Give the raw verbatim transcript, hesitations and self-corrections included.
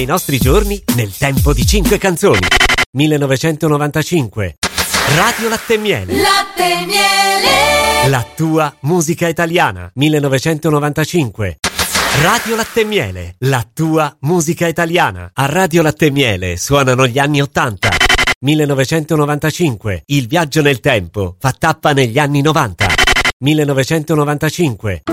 I nostri giorni nel tempo di cinque canzoni. millenovecentonovantacinque. Radio Latte e Miele. Latte e Miele. La tua musica italiana. millenovecentonovantacinque. Radio Latte e Miele. La tua musica italiana. A Radio Latte e Miele suonano gli anni ottanta. millenovecentonovantacinque. Il viaggio nel tempo fa tappa negli anni novanta. millenovecentonovantacinque.